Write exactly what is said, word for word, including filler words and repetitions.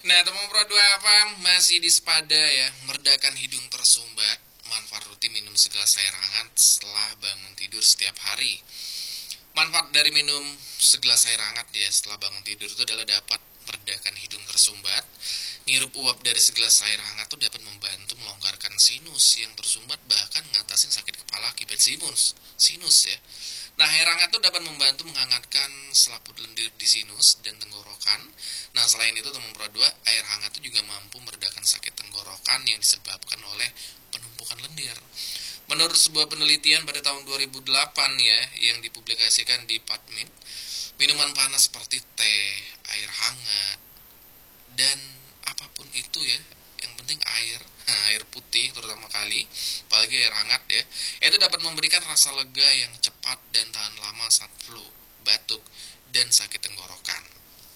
Nah, teman Pro dua F M masih di sepada ya, meredakan hidung tersumbat. Manfaat rutin minum segelas air hangat setelah bangun tidur setiap hari. Manfaat dari minum segelas air hangat ya setelah bangun tidur itu adalah dapat meredakan hidung tersumbat. Ngirup uap dari segelas air hangat itu dapat membantu melonggarkan sinus yang tersumbat, bahkan ngatasin sakit kepala akibat sinus. Sinus ya. Nah, air hangat itu dapat membantu menghangatkan selaput lendir di sinus dan tenggorokan. Nah, selain itu teman Pro dua, air hangat itu juga mampu meredakan sakit tenggorokan yang disebabkan oleh penumpukan lendir. Menurut sebuah penelitian pada tahun dua ribu delapan ya, yang dipublikasikan di PubMed, minuman panas seperti teh, air hangat, dan apapun itu ya, yang penting air, air putih terutama kali, apalagi air hangat ya, itu dapat memberikan rasa lega yang cepat dan